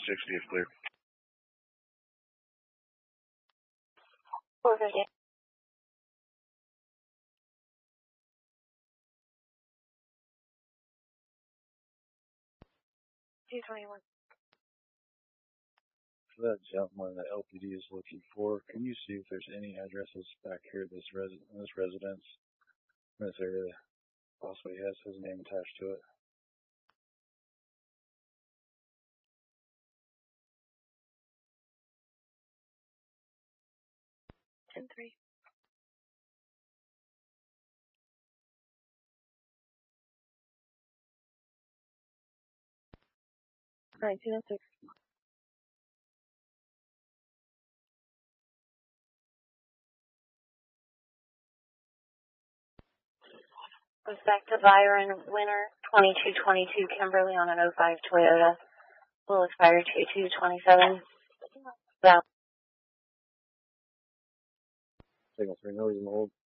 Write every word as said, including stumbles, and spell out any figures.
sixty is clear. four fifty. two twenty-one. For that gentleman that L P D is looking for, can you see if there's any addresses back here at this, res this residence, in this area that possibly has his name attached to it? ten three. nineteen oh six. Respective Byron Winter, twenty-two twenty-two Kimberly on an oh five Toyota. Will expire two two twenty-seven. Signal three, noise in the hold.